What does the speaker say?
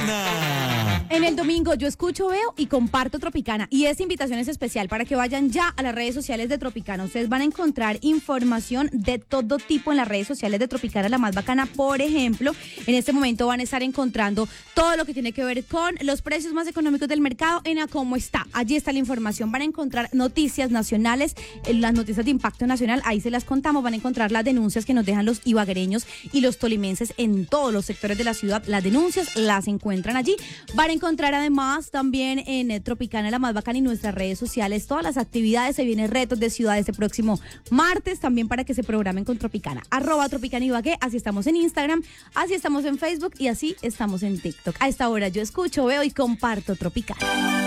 Tropicana. En el domingo yo escucho, veo y comparto Tropicana. Y esta invitación es especial para que vayan ya a las redes sociales de Tropicana. Ustedes van a encontrar información de todo tipo en las redes sociales de Tropicana, la más bacana. Por ejemplo, en este momento van a estar encontrando todo lo que tiene que ver con los precios más económicos del mercado en A Cómo Está. Allí está la información. Van a encontrar noticias nacionales, las noticias de impacto nacional. Ahí se las contamos. Van a encontrar las denuncias que nos dejan los ibaguereños y los tolimenses en todos los sectores de la ciudad. Las denuncias las encuentran allí. Van a encontrar además también en Tropicana, la más bacana, y nuestras redes sociales todas las actividades. Se vienen retos de ciudad este próximo martes también para que se programen con Tropicana. @Tropicana Ibagué, así estamos en Instagram, así estamos en Facebook y así estamos en TikTok. A esta hora yo escucho, veo y comparto Tropicana.